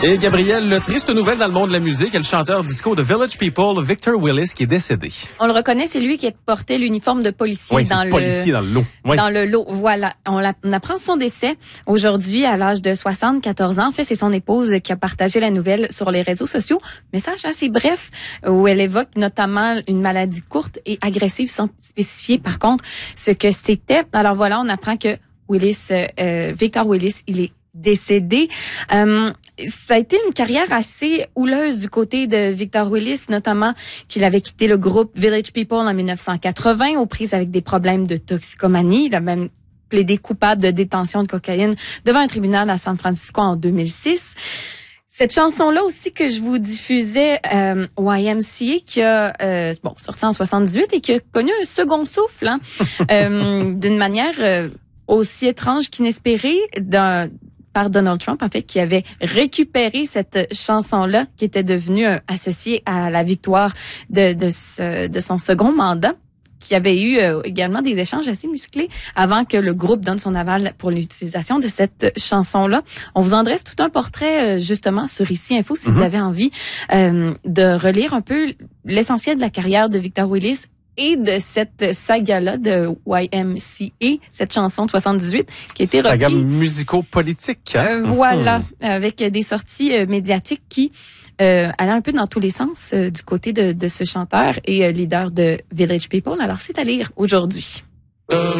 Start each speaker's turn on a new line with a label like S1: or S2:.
S1: Et Gabrielle, triste nouvelle dans le monde de la musique, le chanteur disco de Village People, Victor Willis, qui est décédé.
S2: On le reconnaît, c'est lui qui portait l'uniforme de policier
S1: dans le lot. Oui.
S2: Dans le lot, voilà. On apprend son décès aujourd'hui à l'âge de 74 ans. En fait, c'est son épouse qui a partagé la nouvelle sur les réseaux sociaux. Message assez bref où elle évoque notamment une maladie courte et agressive sans spécifier par contre ce que c'était. Alors voilà, on apprend que Victor Willis, il est décédé. Ça a été une carrière assez houleuse du côté de Victor Willis, notamment qu'il avait quitté le groupe Village People en 1980 aux prises avec des problèmes de toxicomanie. Il a même plaidé coupable de détention de cocaïne devant un tribunal à San Francisco en 2006. Cette chanson-là aussi que je vous diffusais, YMCA, qui a sorti en 78 et qui a connu un second souffle, d'une manière aussi étrange qu'inespérée par Donald Trump, en fait, qui avait récupéré cette chanson-là, qui était devenue associée à la victoire de son second mandat, qui avait eu également des échanges assez musclés avant que le groupe donne son aval pour l'utilisation de cette chanson-là. On vous en dresse tout un portrait justement sur Ici Info si vous avez envie de relire un peu l'essentiel de la carrière de Victor Willis et de cette saga-là de YMCA, cette chanson de 78 qui a été
S1: saga musico-politique.
S2: Voilà, avec des sorties médiatiques qui allaient un peu dans tous les sens du côté de ce chanteur et leader de Village People. Alors, c'est à lire aujourd'hui.